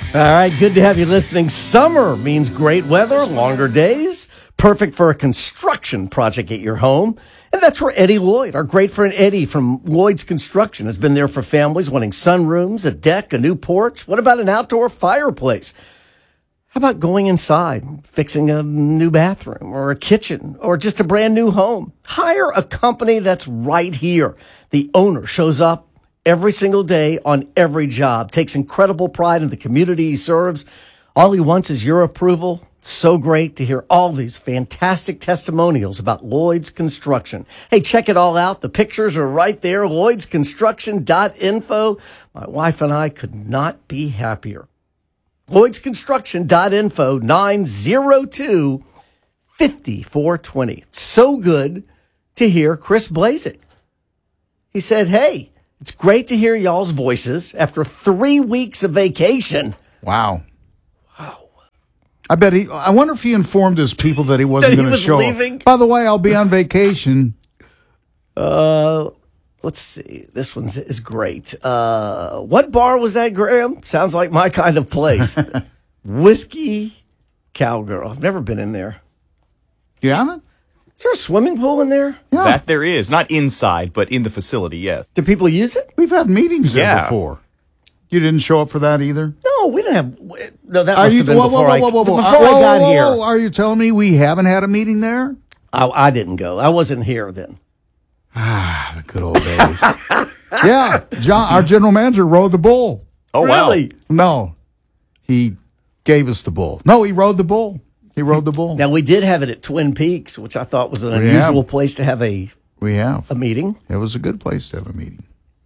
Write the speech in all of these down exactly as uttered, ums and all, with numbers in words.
All right, good to have you listening. Summer means great weather, longer days, perfect for a construction project at your home. And that's where Eddie Lloyd, our great friend Eddie from Lloyd's Construction, has been there for families wanting sunrooms, a deck, a new porch. What about an outdoor fireplace? How about going inside, fixing a new bathroom or a kitchen or just a brand new home? Hire a company that's right here. The owner shows up every single day on every job, takes incredible pride in the community he serves. All he wants is your approval. So great to hear all these fantastic testimonials about Lloyd's Construction. Hey, check it all out. The pictures are right there, lloyds construction dot info. My wife and I could not be happier. lloyds construction dot info, nine oh two, five four two oh. So good to hear Chris Blazik. He said, hey, it's great to hear y'all's voices after three weeks of vacation. Wow. Wow. I bet he, I wonder if he informed his people that he wasn't going to show leaving? up. By the way, I'll be on vacation. Uh, let's see. This one is great. Uh, what bar was that, Graham? Sounds like my kind of place. Whiskey Cowgirl. I've never been in there. You haven't? Is there a swimming pool in there? Yeah. That there is. Not inside, but in the facility, yes. Do people use it? We've had meetings there Yeah. before. You didn't show up for that either? No, we didn't have. No, that Are must you, have been whoa, before, whoa, I, whoa, whoa, whoa. before Uh, I whoa, got whoa, here. whoa. Are you telling me we haven't had a meeting there? I, I didn't go. I wasn't here then. Ah, the good old days. Yeah, John, our general manager rode the bull. Oh, Really? No, he gave us the bull. No, he rode the bull. He rode the bull. Now, we did have it at Twin Peaks, which I thought was an We unusual have. place to have a, We have. a meeting. It was a good place to have a meeting.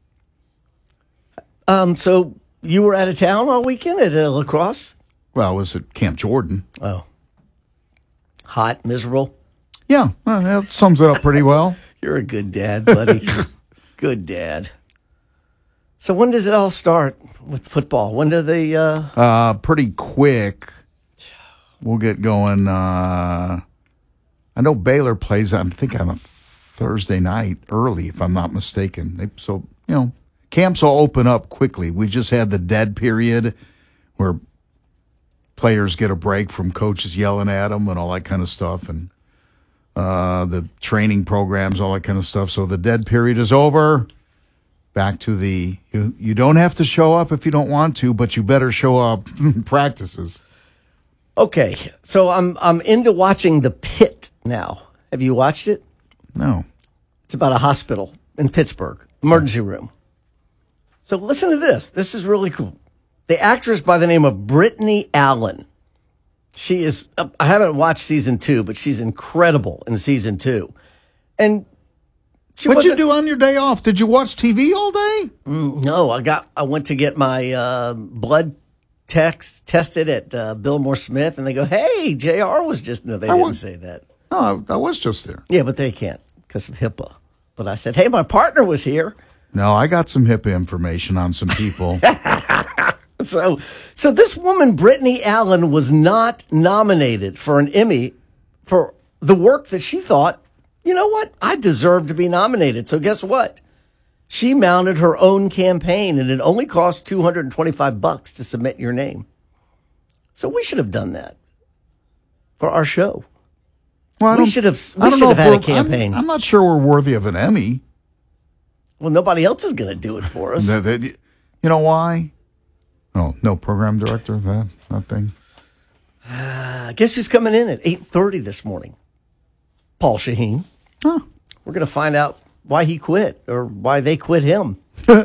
Um, so you were out of town all weekend at uh, La Crosse? Well, it was at Camp Jordan. Oh. Hot, miserable? Yeah, well, that sums it up pretty well. You're a good dad, buddy. Good dad. So when does it all start with football? When do they... Uh... Uh, pretty quick. We'll get going. Uh, I know Baylor plays, I think, on a Thursday night early, if I'm not mistaken. They, so, you know, camps will open up quickly. We just had the dead period where players get a break from coaches yelling at them and all that kind of stuff, and uh, the training programs, all that kind of stuff. So the dead period is over. Back to the, you, you don't have to show up if you don't want to, but you better show up practices. Okay, so I'm I'm into watching The Pit now. Have you watched it? No. It's about a hospital in Pittsburgh, emergency room. So listen to this. This is really cool. The actress by the name of Brittany Allen. She is, I haven't watched season two, but she's incredible in season two. And she What'd you wasn't- do on your day off? Did you watch T V all day? Mm, no, I got, I went to get my uh, blood text tested at uh, Billmore Smith, and they go, hey, J R was just, no, they I didn't was- say that. No, I, I was just there. Yeah, but they can't because of HIPAA. But I said, hey, my partner was here. No, I got some HIPAA information on some people. So, so this woman, Brittany Allen, was not nominated for an Emmy for the work that she thought, you know what, I deserve to be nominated. So guess what? She mounted her own campaign, and it only cost two hundred twenty-five bucks to submit your name. So we should have done that for our show. Well, I We don't- should have- we I don't should know have if had a we're- campaign. I'm, I'm not sure we're worthy of an Emmy. Well, nobody else is going to do it for us. The- the- you know why? Oh, no program director, that, that thing. Uh, guess who's coming in at eight thirty this morning? Paul Shaheen. Huh. We're going to find out why he quit or why they quit him.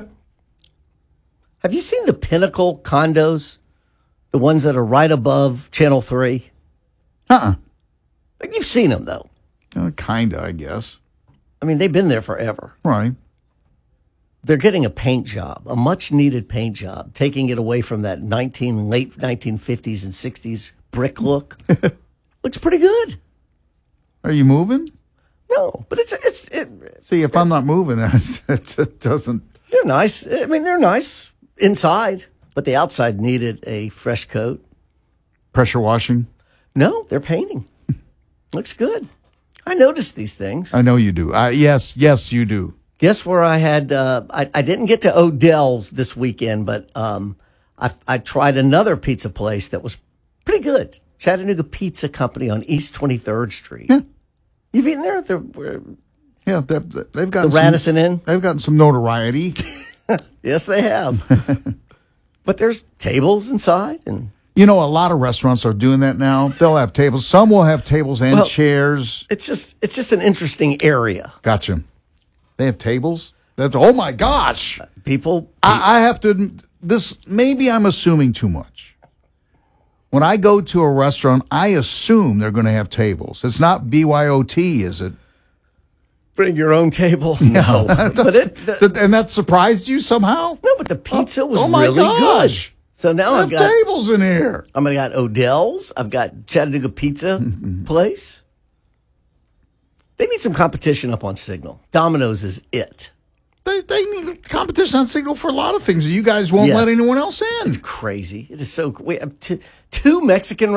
Have you seen the Pinnacle condos? The ones that are right above Channel three? Uh-uh. You've seen them, though. Uh, kinda, I guess. I mean, they've been there forever. Right. They're getting a paint job, a much-needed paint job, taking it away from that nineteen late nineteen fifties and sixties brick look. Looks pretty good. Are you moving? No, but it's it's it, See, if I'm not moving, it, it doesn't. they're nice. I mean, they're nice inside, but the outside needed a fresh coat. Pressure washing? No, they're painting. Looks good. I noticed these things. I know you do. Uh, yes, yes, you do. Guess where I had, uh, I, I didn't get to Odell's this weekend, but um, I, I tried another pizza place that was pretty good. Chattanooga Pizza Company on East twenty-third Street. Yeah. You've eaten there? They're, Yeah, they've, they've gotten The Radisson some, Inn? They've gotten some notoriety. yes, they have. But there's tables inside, and You know, a lot of restaurants are doing that now. They'll have tables. Some will have tables and Well- chairs. it's just it's just an interesting area. Gotcha. They have tables. That's oh my gosh. People, I, I have to. admit, This maybe I'm assuming too much. When I go to a restaurant, I assume they're going to have tables. It's not B Y O T, is it? bring your own table. No, but it, the, Th- and that surprised you somehow? no, but the pizza was oh my really gosh. good. So now I I've have got tables in here. I'm gonna got Odell's. I've got Chattanooga Pizza Place. They need some competition up on Signal. Domino's is it. They, they need competition on Signal for a lot of things. You guys won't Yes. let anyone else in. Crazy. It is so. We have two, two Mexican